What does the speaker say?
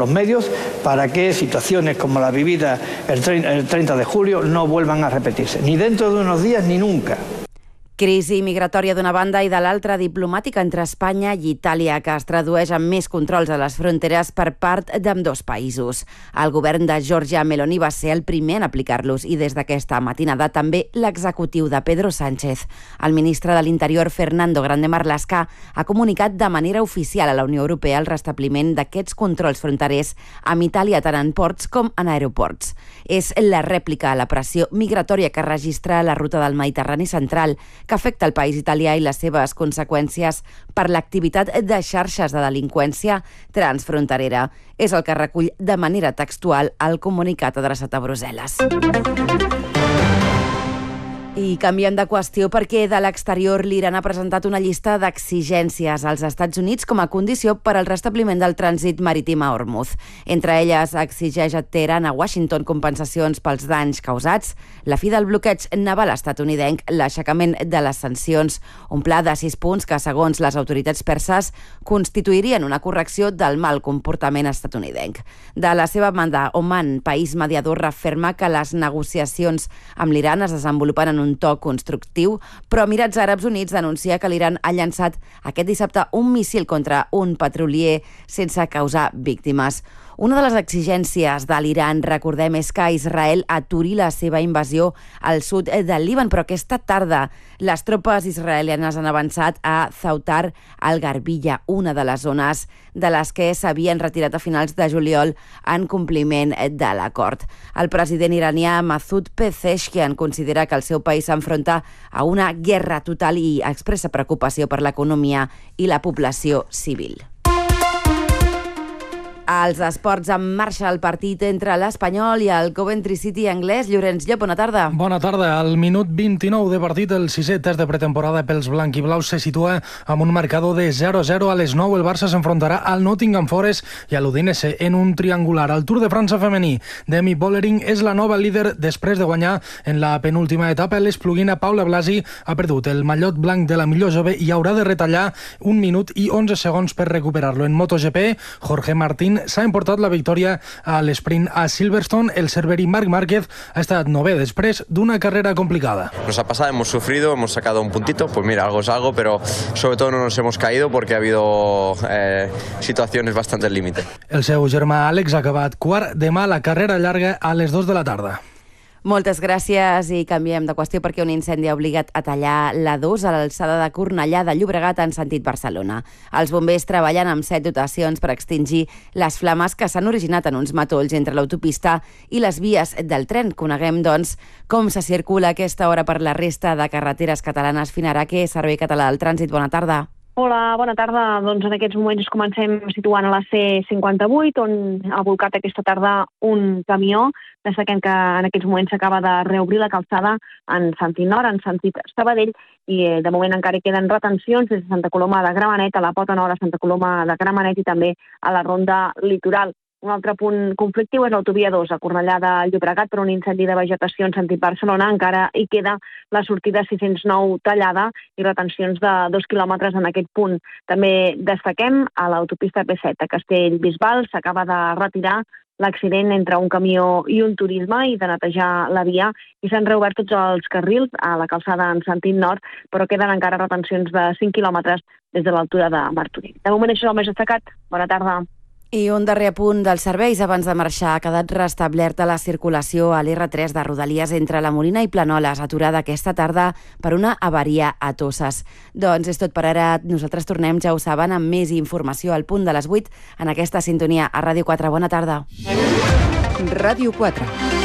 los medios para que situaciones como la vivida el 30 de julio no vuelvan a repetirse, ni dentro de unos días ni nunca. Crisi migratòria d'una banda i de l'altra diplomàtica entre Espanya i Itàlia, que es tradueix en més controls a les fronteres per part d'ambdós països. El govern de Giorgia Meloni va ser el primer en aplicar-los i des d'aquesta matinada també l'executiu de Pedro Sánchez. El ministre de l'Interior, Fernando Grande Marlaska, ha comunicat de manera oficial a la Unió Europea el restabliment d'aquests controls fronterers amb Itàlia tant en ports com en aeroports. És la rèplica a la pressió migratòria que registra la ruta del Mediterrani central, que afecta el país italià i les seves conseqüències per l'activitat de xarxes de delinqüència transfronterera. És el que recull de manera textual el comunicat adreçat a Brussel·les. I canviem de qüestió perquè de l'exterior l'Iran ha presentat una llista d'exigències als Estats Units com a condició per al restabliment del trànsit marítim a Hormuz. Entre elles, exigeix a Teheran a Washington compensacions pels danys causats, la fi del bloqueig naval estatunidenc, l'aixecament de les sancions, un pla de 6 punts que, segons les autoritats perses, constituirien una correcció del mal comportament estatunidenc. De la seva banda, Oman, país mediador, referma que les negociacions amb l'Iran es desenvolupen en un to constructiu, però Emirats Àrabs Units denuncia que l'Iran ha llançat aquest dissabte un míssil contra un petrolier sense causar víctimes. Una de les exigències de l'Iran, recordem, és que Israel aturi la seva invasió al sud del Líban, però aquesta tarda les tropes israelianes han avançat a Zautar al-Garbia, una de les zones de les que s'havien retirat a finals de juliol en compliment de l'acord. El president iranià Masoud Pezeshkian considera que el seu país s'enfronta a una guerra total i expressa preocupació per l'economia i la població civil. Als esports, en marxa el partit entre l'Espanyol i el Coventry City anglès. Llorenç Llop, bona tarda. Bona tarda. Al minut 29 de partit, el sisè test de pretemporada pels blanquiblaus se situa amb un marcador de 0-0. A les 9 el Barça s'enfrontarà al Nottingham Forest i a l'Udinese en un triangular. Al Tour de França femení, Demi Vollering és la nova líder després de guanyar en la penúltima etapa. L'espluguina Paula Blasi ha perdut el mallot blanc de la millor jove i haurà de retallar 1 minut i 11 segons per recuperar-lo. En MotoGP, Jorge Martín s'ha emportat la victòria a l'esprint a Silverstone. El cerveri Marc Márquez ha estat novè després d'una carrera complicada. Nos ha pasado, hemos sufrido, hemos sacado un puntito, pues mira, algo es algo, pero sobre todo no nos hemos caído porque ha habido situaciones bastante al límite. El seu germà Àlex ha acabat quart. Demà la carrera llarga a les 2 de la tarda. Moltes gràcies i canviem de qüestió perquè un incendi ha obligat a tallar la 2 a l'alçada de Cornellà de Llobregat en sentit Barcelona. Els bombers treballen amb 7 dotacions per extingir les flames que s'han originat en uns matolls entre l'autopista i les vies del tren. Coneguem, doncs, com se circula a aquesta hora per la resta de carreteres catalanes. Finaraque, Servei Català del Trànsit, bona tarda. Hola, bona tarda. Doncs en aquests moments comencem situant a la C58, on ha volcat aquesta tarda un camió. Destaquem que en aquests moments s'acaba de reobrir la calçada en sentit nord, en sentit Sabadell, i de moment encara queden retencions des de Santa Coloma de Gramenet a la Pota Nord, a Santa Coloma de Gramenet i també a la Ronda Litoral. Un altre punt conflictiu és l'autovia 2 a Cornellà de Llobregat per un incendi de vegetació en sentit Barcelona. Encara hi queda la sortida 609 tallada i retencions de 2 quilòmetres en aquest punt. També destaquem a l'autopista P7 a Castellbisbal s'acaba de retirar l'accident entre un camió i un turisme i de netejar la via i s'han reobert tots els carrils a la calçada en sentit nord, però queden encara retencions de 5 quilòmetres des de l'altura de Martorell. De moment això és el més destacat. Bona tarda. I un darrer apunt dels serveis abans de marxar. Ha quedat restablerta la circulació a l'R3 de Rodalies entre la Molina i Planoles, aturada aquesta tarda per una avaria a Toses. Doncs és tot per ara. Nosaltres tornem, ja ho saben, amb més informació al punt de les 8 en aquesta sintonia a Ràdio 4. Bona tarda. Ràdio 4.